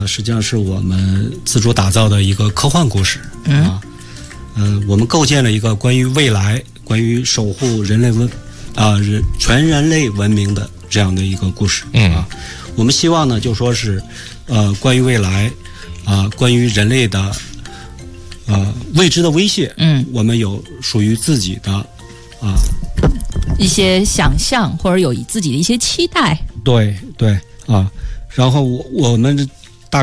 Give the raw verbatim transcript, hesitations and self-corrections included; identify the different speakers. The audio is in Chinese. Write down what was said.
Speaker 1: 实际上是我们自主打造的一个科幻故事、嗯、啊，嗯、呃，我们构建了一个关于未来、关于守护人类文啊人全人类文明的这样的一个故事、嗯、啊。我们希望呢，就说是呃，关于未来啊，关于人类的呃未知的威胁，嗯，我们有属于自己的啊
Speaker 2: 一些想象，或者有自己的一些期待。
Speaker 1: 对对啊，然后我我们